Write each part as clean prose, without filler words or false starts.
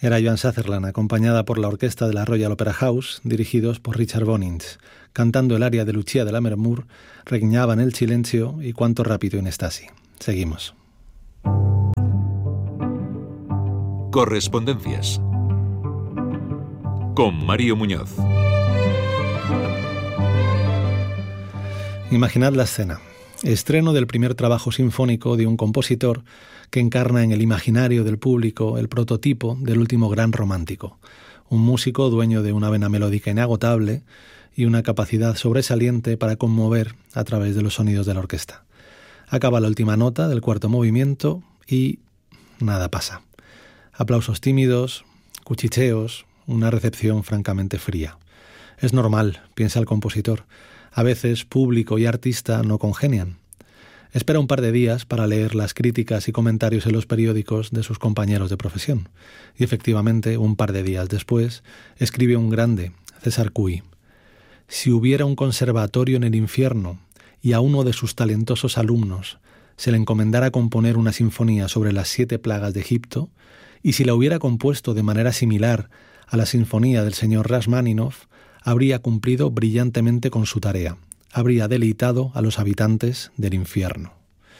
Era Joan Sutherland, acompañada por la orquesta de la Royal Opera House, dirigidos por Richard Bonins. Cantando el aria de Lucia de Lammermoor, regnaban el silencio y cuánto rápido in estasi. Seguimos. Correspondencias con Mario Muñoz. Imaginad la escena. Estreno del primer trabajo sinfónico de un compositor que encarna en el imaginario del público el prototipo del último gran romántico. Un músico dueño de una vena melódica inagotable y una capacidad sobresaliente para conmover a través de los sonidos de la orquesta. Acaba la última nota del cuarto movimiento y nada pasa. Aplausos tímidos, cuchicheos, una recepción francamente fría. Es normal, piensa el compositor. A veces público y artista no congenian. Espera un par de días para leer las críticas y comentarios en los periódicos de sus compañeros de profesión. Y efectivamente, un par de días después, escribe un grande, César Cui. Si hubiera un conservatorio en el infierno y a uno de sus talentosos alumnos se le encomendara componer una sinfonía sobre las 7 plagas de Egipto, y si la hubiera compuesto de manera similar a la sinfonía del señor Rachmaninoff, habría cumplido brillantemente con su tarea, habría deleitado a los habitantes del infierno.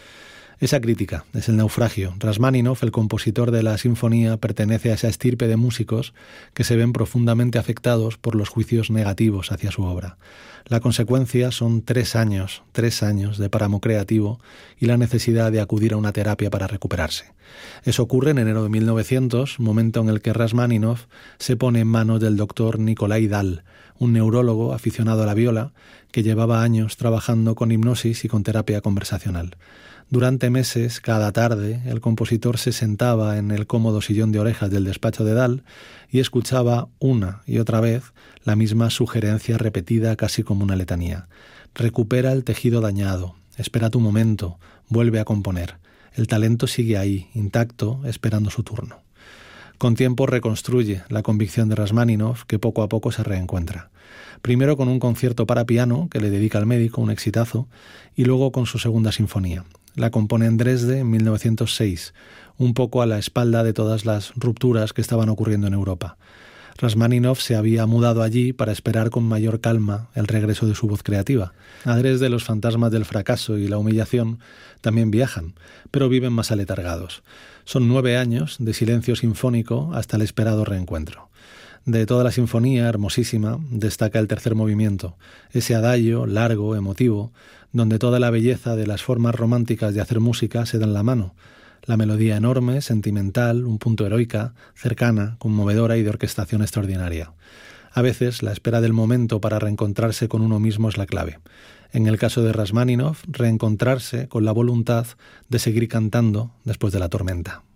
Esa crítica es el naufragio. Rachmaninoff, el compositor de la sinfonía, pertenece a esa estirpe de músicos que se ven profundamente afectados por los juicios negativos hacia su obra. La consecuencia son 3 años de páramo creativo y la necesidad de acudir a una terapia para recuperarse. Eso ocurre en enero de 1900, momento en el que Rachmaninoff se pone en manos del doctor Nikolai Dahl, un neurólogo aficionado a la viola que llevaba años trabajando con hipnosis y con terapia conversacional. Durante meses, cada tarde, el compositor se sentaba en el cómodo sillón de orejas del despacho de Dahl y escuchaba una y otra vez la misma sugerencia repetida casi como una letanía. Recupera el tejido dañado, espera tu momento, vuelve a componer. El talento sigue ahí, intacto, esperando su turno. Con tiempo reconstruye la convicción de Rachmaninoff, que poco a poco se reencuentra. Primero con un concierto para piano que le dedica al médico, un exitazo, y luego con su segunda sinfonía. La compone en Dresde en 1906, un poco a la espalda de todas las rupturas que estaban ocurriendo en Europa. Rachmaninoff se había mudado allí para esperar con mayor calma el regreso de su voz creativa. A Dresde los fantasmas del fracaso y la humillación también viajan, pero viven más aletargados. Son 9 años de silencio sinfónico hasta el esperado reencuentro. De toda la sinfonía, hermosísima, destaca el tercer movimiento, ese adagio largo, emotivo, donde toda la belleza de las formas románticas de hacer música se da en la mano. La melodía enorme, sentimental, un punto heroica, cercana, conmovedora y de orquestación extraordinaria. A veces, la espera del momento para reencontrarse con uno mismo es la clave. En el caso de Rachmaninoff, reencontrarse con la voluntad de seguir cantando después de la tormenta.